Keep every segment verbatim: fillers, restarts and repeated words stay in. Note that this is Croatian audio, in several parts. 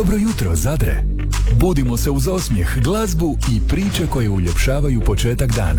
Dobro jutro, Zadre. Budimo se uz osmijeh, glazbu i priče koje uljepšavaju početak dana.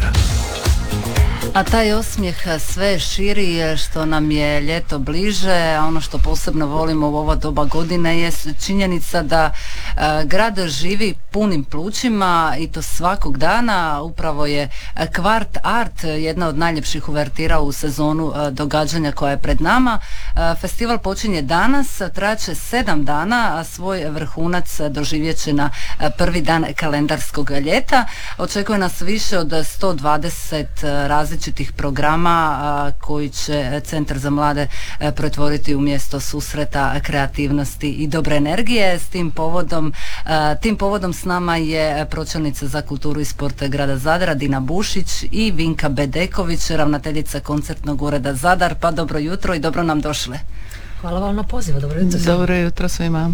A taj osmijeh sve širi što nam je ljeto bliže, a ono što posebno volimo u ovo doba godine je činjenica da e, grad živi punim plućima i to svakog dana. Upravo je Kvart Art jedna od najljepših uvertira u sezonu e, događanja koja je pred nama. E, festival počinje danas, trajaće sedam dana, a svoj vrhunac doživjet će na prvi dan kalendarskog ljeta. Očekuje nas više od sto dvadeset različitih programa a, koji će Centar za mlade a, pretvoriti u mjesto susreta, kreativnosti i dobre energije. S tim povodom, a, tim povodom s nama je pročelnica za kulturu i sport grada Zadra Dina Bušić i Vinka Bedeković, ravnateljica koncertnog ureda Zadar. Pa dobro jutro i dobro nam došle. Hvala vam na pozivu, dobro jutro svima. Dobro jutro svima.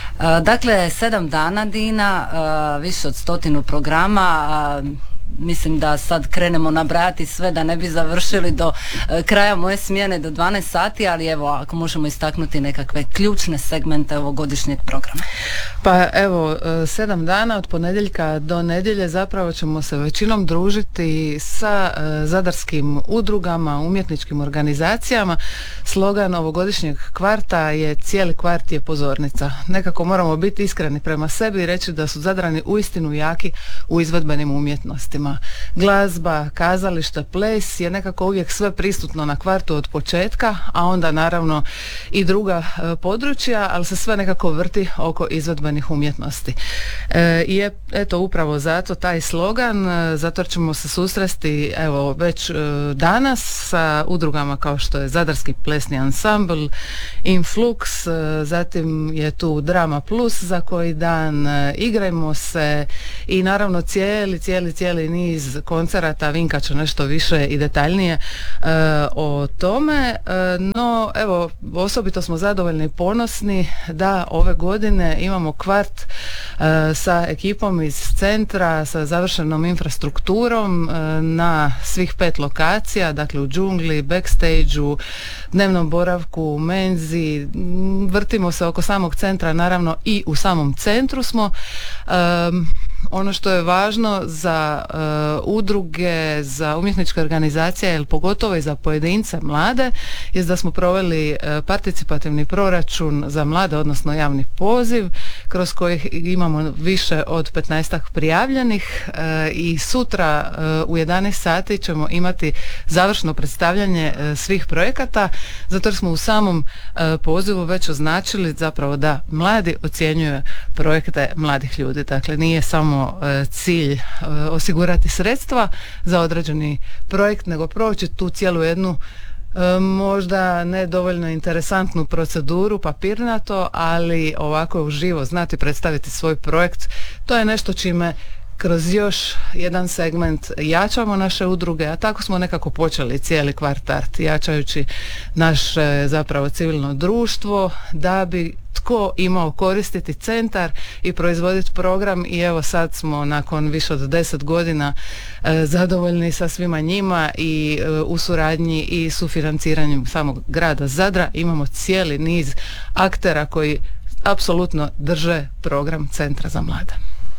Dakle, sedam dana, Dina, više od stotinu programa. Mislim da sad krenemo nabrajati sve da ne bi završili do e, kraja moje smjene do dvanaest sati, ali evo ako možemo istaknuti nekakve ključne segmente ovogodišnjeg programa. Pa evo, sedam dana od ponedjeljka do nedjelje zapravo ćemo se većinom družiti sa e, zadarskim udrugama, umjetničkim organizacijama. Slogan ovogodišnjeg kvarta je cijeli kvart je pozornica. Nekako moramo biti iskreni prema sebi i reći da su Zadrani uistinu jaki u izvedbenim umjetnostima. Glazba, kazališta, ples je nekako uvijek sve prisutno na kvartu od početka, a onda naravno i druga e, područja, ali se sve nekako vrti oko izvedbenih umjetnosti. E, I je, eto upravo zato taj slogan, e, zato ćemo se susresti evo već e, danas sa udrugama kao što je Zadarski plesni ansambl, Influx, e, zatim je tu Drama Plus za koji dan, e, Igrajmo se i naravno cijeli, cijeli, cijeli niz koncerata. Vinka će nešto više i detaljnije e, o tome, e, no evo osobito smo zadovoljni i ponosni da ove godine imamo kvart e, sa ekipom iz centra, sa završenom infrastrukturom e, na svih pet lokacija, dakle u džungli, backstage-u, dnevnom boravku, menzi, vrtimo se oko samog centra, naravno i u samom centru smo. E, ono što je važno za uh, udruge, za umjetničke organizacije, ili pogotovo i za pojedince mlade, je da smo proveli uh, participativni proračun za mlade, odnosno javni poziv, kroz kojih imamo više od petnaestak prijavljenih uh, i sutra uh, u jedanaest sati ćemo imati završno predstavljanje uh, svih projekata, zato smo u samom uh, pozivu već označili zapravo da mladi ocjenjuju projekte mladih ljudi. Dakle, nije samo cilj osigurati sredstva za određeni projekt, nego proći tu cijelu jednu možda ne dovoljno interesantnu proceduru papirnato, ali ovako uživo znati predstaviti svoj projekt. To je nešto čime kroz još jedan segment jačamo naše udruge, a tako smo nekako počeli cijeli Kvart Art, jačajući naše zapravo civilno društvo da bi tko imao koristiti centar i proizvoditi program. I evo sad smo nakon više od deset godina e, zadovoljni sa svima njima i e, u suradnji i sufinanciranjem samog grada Zadra imamo cijeli niz aktera koji apsolutno drže program Centra za mlade.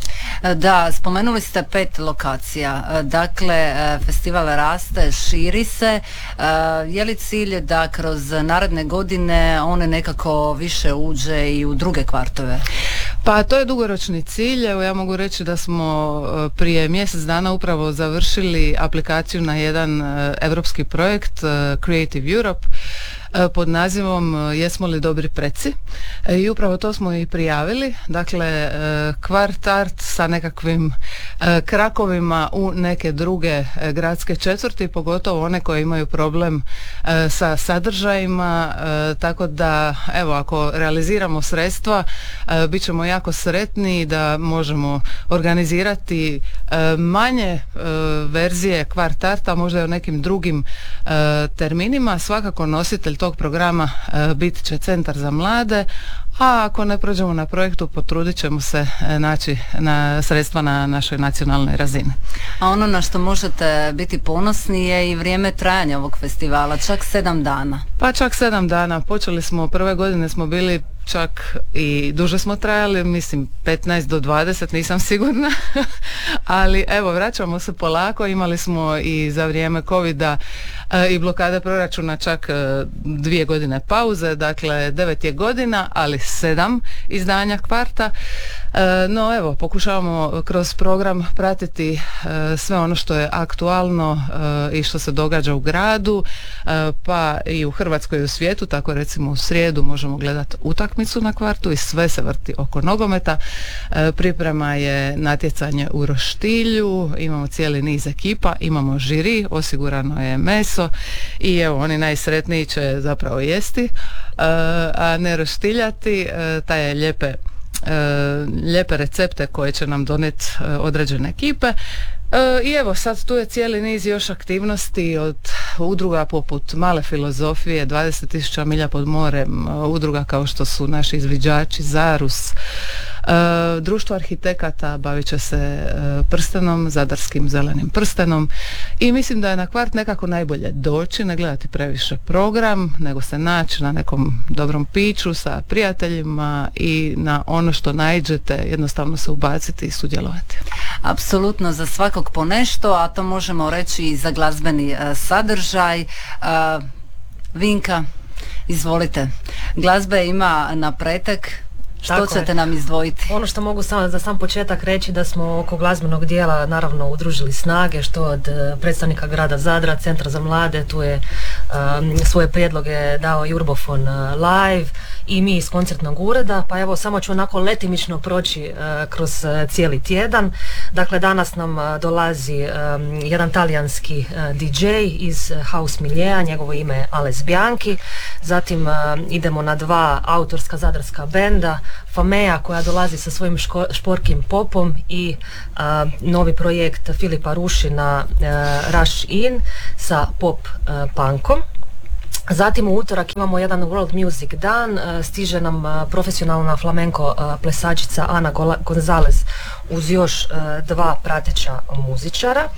Da, spomenuli ste pet lokacija, dakle festival raste, širi se, je li cilj da kroz naredne godine one nekako više uđe i u druge kvartove? Pa to je dugoročni cilj. Evo ja mogu reći da smo prije mjesec dana upravo završili aplikaciju na jedan europski projekt Creative Europe pod nazivom Jesmo li dobri preci, i upravo to smo i prijavili. Dakle, Kvart Art sa nekakvim krakovima u neke druge gradske četvrti, pogotovo one koje imaju problem sa sadržajima, tako da evo ako realiziramo sredstva bit ćemo jako sretni da možemo organizirati manje verzije Kvart Arta, možda i u nekim drugim terminima. Svakako nositelj tog programa bit će Centar za mlade, a ako ne prođemo na projektu, potrudit ćemo se naći na sredstva na našoj nacionalnoj razini. A ono na što možete biti ponosni je i vrijeme trajanja ovog festivala, čak sedam dana. Pa čak sedam dana. Počeli smo, prve godine smo bili čak i duže smo trajali, mislim petnaest do dvadeset, nisam sigurna, ali evo, vraćamo se polako, imali smo i za vrijeme covida e, i blokade proračuna čak e, dvije godine pauze, dakle devet je godina, ali sedam izdanja kvarta, e, no evo, pokušavamo kroz program pratiti e, sve ono što je aktualno e, i što se događa u gradu, e, pa i u Hrvatskoj i u svijetu, tako recimo u srijedu možemo gledati utakmicu na kvartu i sve se vrti oko nogometa. E, priprema je natjecanje u roštilju, imamo cijeli niz ekipa, imamo žiri, osigurano je meso i evo, oni najsretniji će zapravo jesti, e, a ne roštiljati, e, taj je lijepe, e, lijepe recepte koje će nam donijeti e, određene ekipe. E, I evo, sad tu je cijeli niz još aktivnosti od udruga poput Male filozofije, dvadeset tisuća milja pod morem, udruga kao što su naši izviđači, Zarus, e, društvo arhitekata bavit će se e, prstenom, zadarskim zelenim prstenom i mislim da je na kvart nekako najbolje doći, ne gledati previše program, nego se naći na nekom dobrom piću sa prijateljima i na ono što naiđete jednostavno se ubaciti i sudjelovati. Apsolutno, za svakog po nešto, a to možemo reći i za glazbeni uh, sadržaj. Uh, Vinka, izvolite. Glazbe ima napretek. Što Tako ćete je. nam izdvojiti? Ono što mogu samo za sam početak reći da smo oko glazbenog dijela naravno udružili snage, što od e, predstavnika grada Zadra, Centra za mlade, tu je um, svoje prijedloge dao i Urbofon uh, live i mi iz koncertnog ureda, pa evo samo ću onako letimično proći uh, kroz uh, cijeli tjedan. Dakle, danas nam uh, dolazi um, jedan talijanski uh, di džej iz uh, house miljeja, njegovo ime je Ales Bianchi, zatim uh, idemo na dva autorska zadarska benda, Famea koja dolazi sa svojim ško, šporkim popom i a, novi projekt Filipa Rušina a, Rush In sa pop a, punkom. Zatim u utorak imamo jedan World Music dan, a, stiže nam a, profesionalna flamenko a, plesačica Ana Gonzalez uz još a, dva prateća muzičara.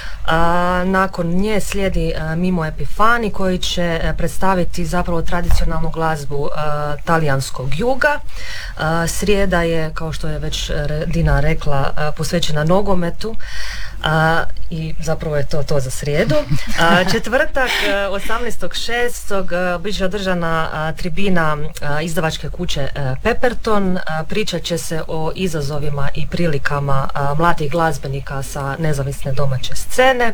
A, nakon nje slijedi a, Mimo Epifani koji će a, predstaviti zapravo tradicionalnu glazbu a, talijanskog juga. A, srijeda je, kao što je već re, Dina rekla, a, posvećena nogometu. A, i zapravo je to to za srijedu. A, četvrtak osamnaestog šestog bit će održana a, tribina a, izdavačke kuće a, Pepperton. A, pričat će se o izazovima i prilikama a, mladih glazbenika sa nezavisne domaće scene.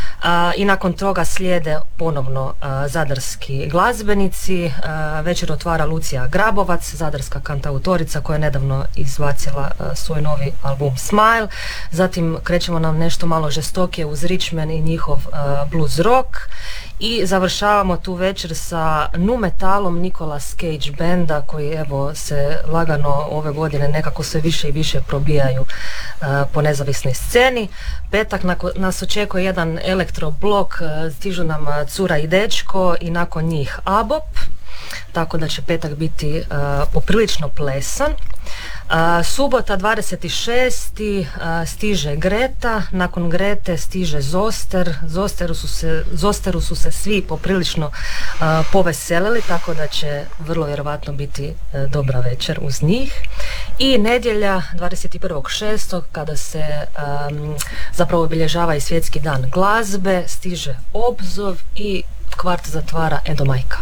A, i nakon toga slijede ponovno a, zadarski glazbenici. A, večer otvara Lucija Grabovac, zadarska kantautorica koja je nedavno izbacila a, svoj novi album Smile. Zatim krećemo nam nešto malo žestokije uz Richman i njihov a, blues rock i završavamo tu večer sa nu metalom Nicolas Cage benda koji evo se lagano ove godine nekako sve više i više probijaju a, po nezavisnoj sceni. Petak nako, nas očekuje jedan elektroblok, a, stižu nam a, Cura i dečko i nakon njih Abop, tako da će petak biti a, poprilično plesan. A, subota dvadeset šesti a, stiže Greta, nakon Grete stiže Zoster. Zosteru su se, Zosteru su se svi poprilično a, poveselili, tako da će vrlo vjerovatno biti a, dobra večer uz njih. I nedjelja dvadeset prvog šestog kada se a, zapravo obilježava i svjetski dan glazbe, stiže Obzov i kvart zatvara Edo Majka.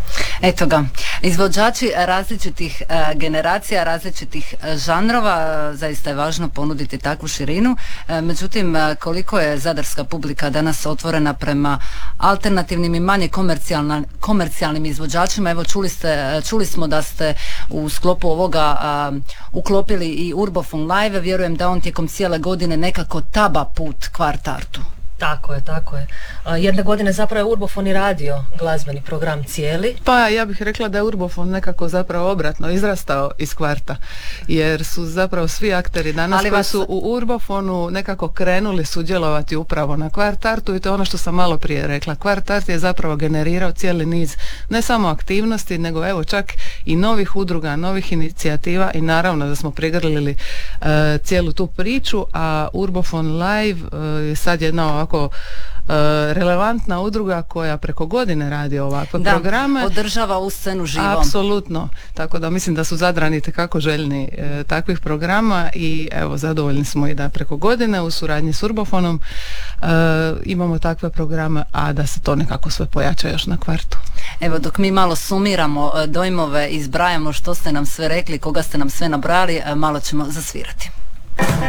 Eto ga, izvođači različitih e, generacija, različitih e, žanrova, zaista je važno ponuditi takvu širinu, e, međutim e, koliko je zadarska publika danas otvorena prema alternativnim i manje komercijalnim izvođačima. Evo čuli, ste, čuli smo da ste u sklopu ovoga a, uklopili i Urbofon live, vjerujem da on tijekom cijele godine nekako taba put Kvart Artu. Tako je, tako je. A, jedne godine zapravo je Urbofon i radio glazbeni program cijeli. Pa ja bih rekla da je Urbofon nekako zapravo obratno izrastao iz Kvarta, jer su zapravo svi akteri danas Ali koji vas- su u Urbofonu nekako krenuli sudjelovati upravo na Kvart Artu i to je ono što sam malo prije rekla. Kvart Art je zapravo generirao cijeli niz ne samo aktivnosti, nego evo čak i novih udruga, novih inicijativa i naravno da smo prigrlili e, cijelu tu priču, a Urbofon Live e, je sad jedna ovako e, relevantna udruga koja preko godine radi ovakve Da, programe. održava u scenu živom. Apsolutno, tako da mislim da su Zadrani itekako željni e, takvih programa i evo zadovoljni smo i da preko godine u suradnji s Urbofonom e, imamo takve programe, a da se to nekako sve pojača još na Kvartu. Evo, dok mi malo sumiramo e, dojmove i zbrajamo što ste nam sve rekli, koga ste nam sve nabrali, e, malo ćemo zasvirati.